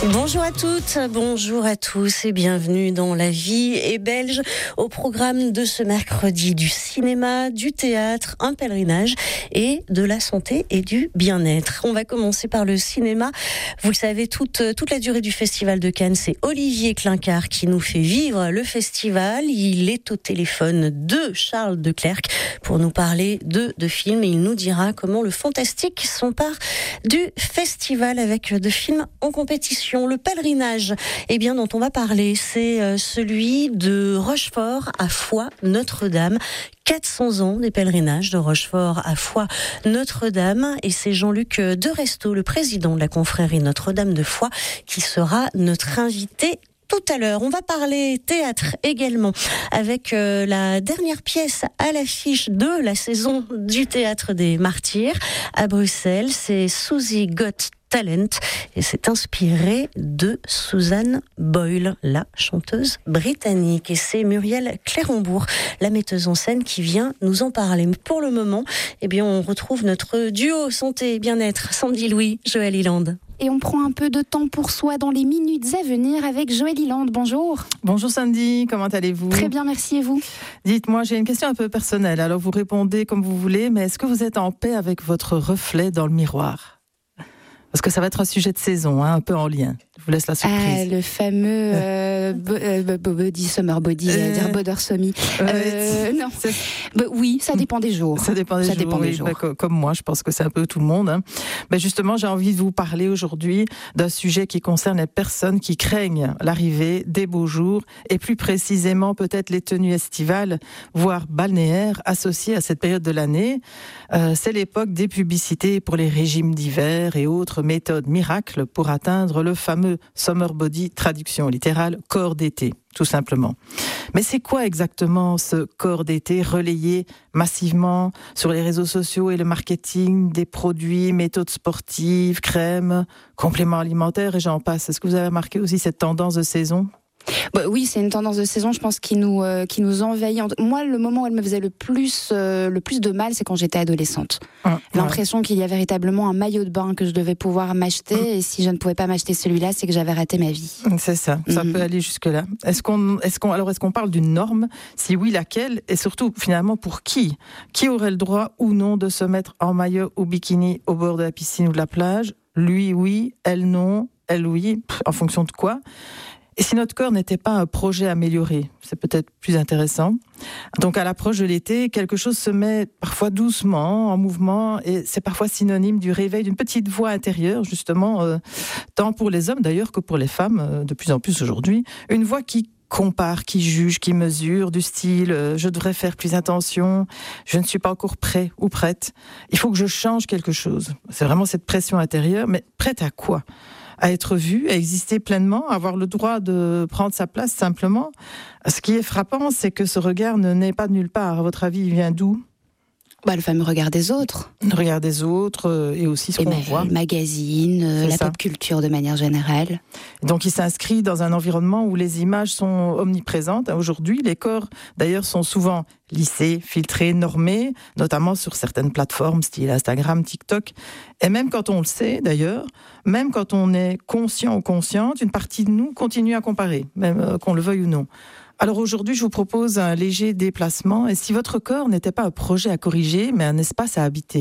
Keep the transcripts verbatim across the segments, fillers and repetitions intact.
Bonjour à toutes, bonjour à tous et bienvenue dans La Vie est belge. Au programme de ce mercredi, du cinéma, du théâtre, un pèlerinage et de la santé et du bien-être. On va commencer par le cinéma. Vous le savez, toute, toute la durée du Festival de Cannes, c'est Olivier Klinkert qui nous fait vivre le festival. Il est au téléphone de Charles Declercq pour nous parler de, de films et il nous dira comment le fantastique s'empare du festival avec de films en compétition. Le pèlerinage eh bien, dont on va parler, c'est celui de Rochefort à Foix Notre-Dame. quatre cents ans des pèlerinages de Rochefort à Foix Notre-Dame. Et c'est Jean-Luc Deresto, le président de la confrérie Notre-Dame de Foix, qui sera notre invité tout à l'heure. On va parler théâtre également avec euh, la dernière pièce à l'affiche de la saison du Théâtre des Martyrs à Bruxelles. C'est Susie Got Talent et c'est inspiré de Susan Boyle, la chanteuse britannique. Et c'est Muriel Clérambourg, la metteuse en scène, qui vient nous en parler. Mais pour le moment, eh bien, on retrouve notre duo santé et bien-être, Sandy Louis, Joël Iland. Et on prend un peu de temps pour soi dans les minutes à venir avec Joël Iland. Bonjour. Bonjour Sandy, comment allez-vous ? Très bien, merci, et vous ? Dites-moi, j'ai une question un peu personnelle, alors vous répondez comme vous voulez, mais est-ce que vous êtes en paix avec votre reflet dans le miroir ? Parce que ça va être un sujet de saison, hein, un peu en lien. Je vous laisse la surprise. Ah, le fameux euh, bo- euh, body, summer body, euh, dire border semi. Euh, euh, non, bah, oui, ça dépend des jours. Ça dépend des ça jours, dépend oui, des jours. Bah, comme moi, je pense que c'est un peu tout le monde. Hein. Mais justement, j'ai envie de vous parler aujourd'hui d'un sujet qui concerne les personnes qui craignent l'arrivée des beaux jours, et plus précisément peut-être les tenues estivales, voire balnéaires, associées à cette période de l'année. Euh, c'est l'époque des publicités pour les régimes d'hiver et autres méthodes miracles pour atteindre le fameux summer body, traduction littérale, corps d'été, tout simplement. Mais c'est quoi exactement ce corps d'été relayé massivement sur les réseaux sociaux et le marketing des produits, méthodes sportives, crèmes, compléments alimentaires et j'en passe. Est-ce que vous avez remarqué aussi cette tendance de saison ? Bah oui, c'est une tendance de saison, je pense, qui nous euh, qui nous envahit. Moi, le moment où elle me faisait le plus euh, le plus de mal, c'est quand j'étais adolescente. Mmh, L'impression ouais. qu'il y a véritablement un maillot de bain que je devais pouvoir m'acheter, mmh. et si je ne pouvais pas m'acheter celui-là, c'est que j'avais raté ma vie. C'est ça, ça mmh. peut aller jusque là. Est-ce qu'on est-ce qu'on alors est-ce qu'on parle d'une norme ? Si oui, laquelle ? Et surtout, finalement, pour qui ? Qui aurait le droit ou non de se mettre en maillot ou bikini au bord de la piscine ou de la plage ? Lui, oui. Elle, non. Elle, oui. Pff, en fonction de quoi ? Et si notre corps n'était pas un projet amélioré, c'est peut-être plus intéressant. Donc à l'approche de l'été, quelque chose se met parfois doucement en mouvement et c'est parfois synonyme du réveil d'une petite voix intérieure, justement, euh, tant pour les hommes d'ailleurs que pour les femmes, euh, de plus en plus aujourd'hui. Une voix qui compare, qui juge, qui mesure, du style euh, « je devrais faire plus attention, je ne suis pas encore prêt ou prête, il faut que je change quelque chose ». C'est vraiment cette pression intérieure, mais prête à quoi ? À être vue, à exister pleinement, à avoir le droit de prendre sa place simplement. Ce qui est frappant, c'est que ce regard ne naît pas de nulle part. À votre avis, il vient d'où ? Bah, le fameux regard des autres. Le regard des autres euh, et aussi ce et qu'on ma- voit. Le magazine, euh, la ça. pop culture de manière générale. Donc il s'inscrit dans un environnement où les images sont omniprésentes. Aujourd'hui, les corps, d'ailleurs, sont souvent lissés, filtrés, normés, notamment sur certaines plateformes, style Instagram, TikTok. Et même quand on le sait, d'ailleurs, même quand on est conscient ou consciente, une partie de nous continue à comparer, même euh, qu'on le veuille ou non. Alors aujourd'hui, je vous propose un léger déplacement. Et si votre corps n'était pas un projet à corriger, mais un espace à habiter ?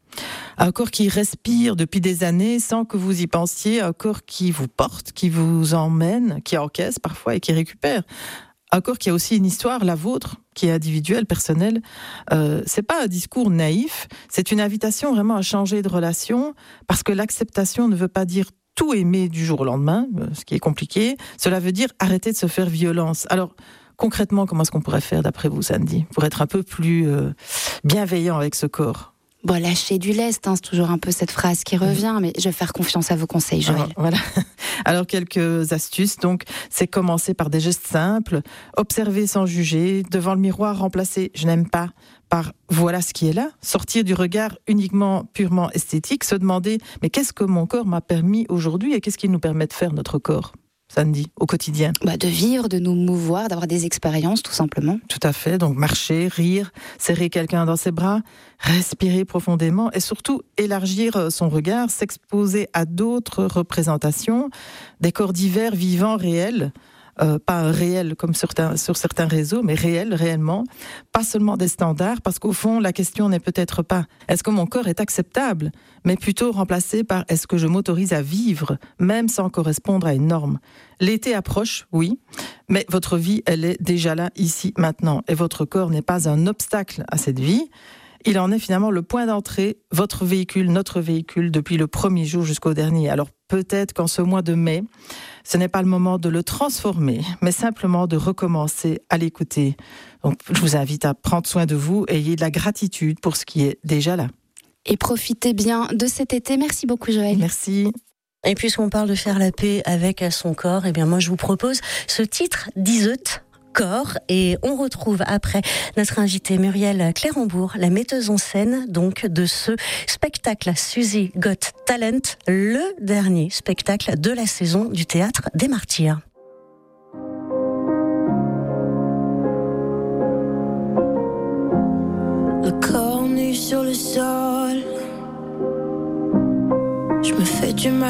Un corps qui respire depuis des années sans que vous y pensiez, un corps qui vous porte, qui vous emmène, qui encaisse parfois et qui récupère. Un corps qui a aussi une histoire, la vôtre, qui est individuelle, personnelle. Euh, c'est pas un discours naïf, c'est une invitation vraiment à changer de relation, parce que l'acceptation ne veut pas dire tout aimer du jour au lendemain, ce qui est compliqué. Cela veut dire arrêter de se faire violence. Alors, concrètement, comment est-ce qu'on pourrait faire, d'après vous, Sandy, pour être un peu plus euh, bienveillant avec ce corps ? Bon, lâcher du lest, hein, c'est toujours un peu cette phrase qui revient, mais je vais faire confiance à vos conseils, Joël. Alors, voilà. Alors, quelques astuces. Donc, c'est commencer par des gestes simples, observer sans juger, devant le miroir, remplacer « je n'aime pas » par « voilà ce qui est là », sortir du regard uniquement purement esthétique, se demander « mais qu'est-ce que mon corps m'a permis aujourd'hui et qu'est-ce qu'il nous permet de faire, notre corps ?» Sandy, au quotidien? Bah, de vivre, de nous mouvoir, d'avoir des expériences, tout simplement. Tout à fait, donc marcher, rire, serrer quelqu'un dans ses bras, respirer profondément et surtout élargir son regard, s'exposer à d'autres représentations, des corps divers, vivants, réels. Euh, pas réel comme sur, ta, sur certains réseaux, mais réel, réellement, pas seulement des standards, parce qu'au fond, la question n'est peut-être pas est-ce que mon corps est acceptable, mais plutôt remplacée par est-ce que je m'autorise à vivre, même sans correspondre à une norme. L'été approche, oui, mais votre vie, elle est déjà là, ici, maintenant, et votre corps n'est pas un obstacle à cette vie. Il en est finalement le point d'entrée, votre véhicule, notre véhicule, depuis le premier jour jusqu'au dernier. Alors peut-être qu'en ce mois de mai, ce n'est pas le moment de le transformer, mais simplement de recommencer à l'écouter. Donc je vous invite à prendre soin de vous, ayez de la gratitude pour ce qui est déjà là. Et profitez bien de cet été. Merci beaucoup Joëlle. Merci. Et puisqu'on parle de faire la paix avec son corps, eh bien moi je vous propose ce titre d'Iseut. Corps, et on retrouve après notre invitée Muriel Clérambourg, la metteuse en scène donc de ce spectacle Suzy Got Talent, le dernier spectacle de la saison du Théâtre des Martyrs. Le corps nu sur le sol, je me fais du mal.